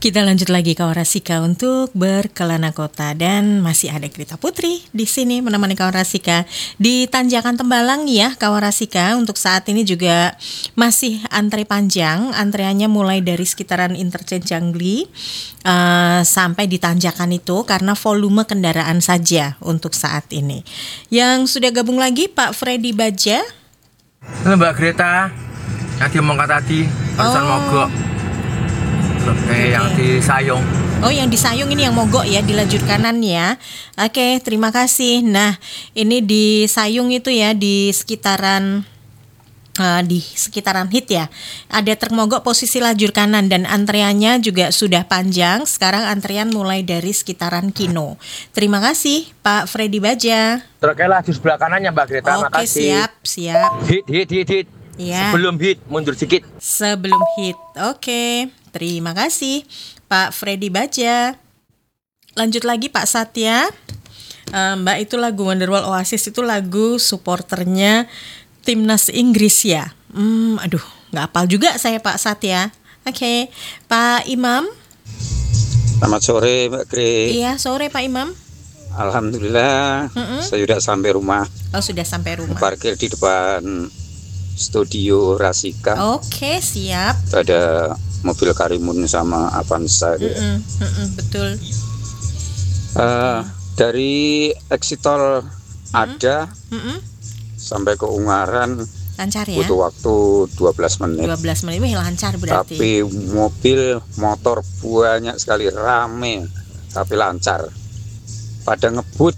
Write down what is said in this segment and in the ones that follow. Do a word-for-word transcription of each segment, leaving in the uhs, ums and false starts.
Kita lanjut lagi kawan Rasika untuk berkelana kota dan masih ada Grita Putri di sini menemani kawan Rasika di Tanjakan Tembalang ya kawan Rasika. Untuk saat ini juga masih antre panjang, antreannya mulai dari sekitaran Interchange Jangli uh, sampai di tanjakan itu karena volume kendaraan saja untuk saat ini. Yang sudah gabung lagi Pak Freddy Baja. Halo Mbak Greta, yang diomongkan tadi barusan Oh. mogok. Oke, yang di Sayung. Oh, yang di Sayung ini yang mogok ya di lajur kanan ya. Oke, terima kasih. Nah, ini di Sayung itu ya di sekitaran uh, di sekitaran hit ya. Ada truk mogok posisi lajur kanan dan antreannya juga sudah panjang. Sekarang antrean mulai dari sekitaran Kino. Terima kasih Pak Freddy Baja. Truknya laju sebelah kanannya Mbak Greta, Oke, makasih. siap, siap. Hit, hit, hit, hit. Ya. Sebelum hit, mundur sedikit. Sebelum hit. Oke, terima kasih Pak Freddy Baja. Lanjut lagi Pak Satya. Uh, Mbak, itu lagu Wonderwall Oasis itu lagu supporternya timnas Inggris ya. Hmm, aduh, nggak hafal juga saya Pak Satya. Oke, Pak Imam. Selamat sore Mbak Gre. Iya, sore Pak Imam. Alhamdulillah Mm-mm. saya sudah sampai rumah. Oh, sudah sampai rumah. Parkir di depan studio Rasika. Oke, siap. Ada mobil Karimun sama Avanza. Mm-mm, mm-mm, betul. Uh, dari exit tol ada Mm-mm. sampai ke Ungaran Lancar ya. butuh waktu dua belas menit. dua belas menit, wih lancar berarti. Tapi mobil, motor banyak sekali, rame, tapi lancar. Pada ngebut.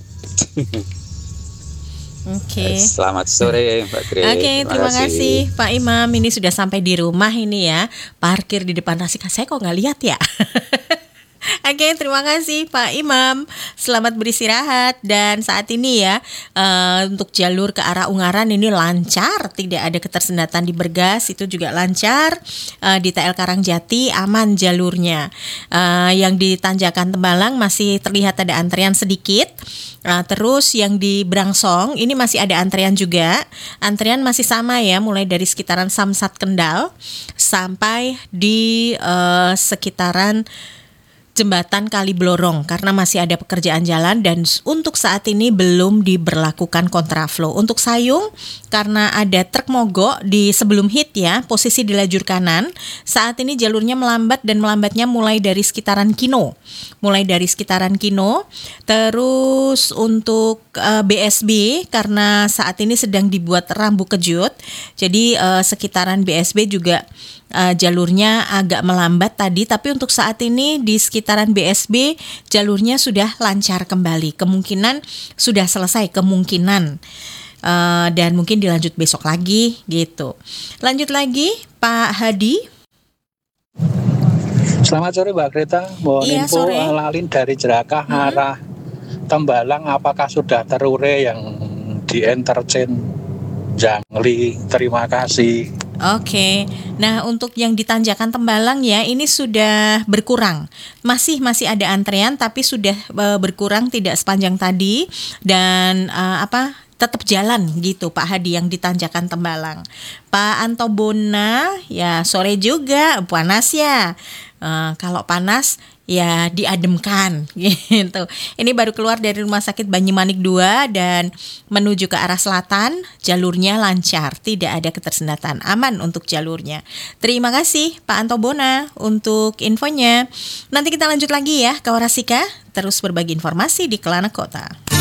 Oke. Selamat sore Mbak Gre. Oke, terima kasih Pak Imam. Ini sudah sampai di rumah ini ya. Parkir di depan Rasika. Saya kok nggak lihat ya? Oke, terima kasih Pak Imam. Selamat beristirahat. Dan saat ini ya uh, untuk jalur ke arah Ungaran ini lancar, tidak ada ketersendatan di Bergas, itu juga lancar. Uh, di T L Karangjati aman jalurnya. Uh, yang di Tanjakan Tembalang masih terlihat ada antrean sedikit. Nah, terus yang di Brangsong ini masih ada antrean juga. Antrean masih sama ya, mulai dari sekitaran Samsat Kendal sampai di uh, sekitaran Jembatan Kali Blorong karena masih ada pekerjaan jalan dan untuk saat ini belum diberlakukan kontraflow. Untuk Sayung karena ada truk mogok di sebelum hit ya, posisi di lajur kanan. Saat ini jalurnya melambat dan melambatnya mulai dari sekitaran Kino. Mulai dari sekitaran Kino. Terus untuk uh, B S B karena saat ini sedang dibuat rambu kejut. Jadi uh, sekitaran B S B juga Uh, jalurnya agak melambat tadi, tapi untuk saat ini di sekitaran B S B jalurnya sudah lancar kembali. Kemungkinan sudah selesai kemungkinan uh, dan mungkin dilanjut besok lagi gitu. Lanjut lagi Pak Hadi. Selamat sore Mbak Greta. Mohon Iya, info sore. Lalin dari Jerakah Hmm. arah Tembalang apakah sudah terure yang di Interchange Jangli? Terima kasih. Oke, nah untuk yang di Tanjakan Tembalang ya ini sudah berkurang, masih masih ada antrean tapi sudah uh, berkurang tidak sepanjang tadi dan uh, apa tetap jalan gitu Pak Hadi yang di Tanjakan Tembalang. Pak Antobona ya sore juga panas ya, uh, kalau panas ya diademkan gitu. Ini baru keluar dari Rumah Sakit Banyumanik dua dan menuju ke arah selatan, jalurnya lancar, tidak ada ketersendatan, aman untuk jalurnya. Terima kasih Pak Antobona untuk infonya. Nanti kita lanjut lagi ya Kawan Rasika, terus berbagi informasi di Kelana Kota.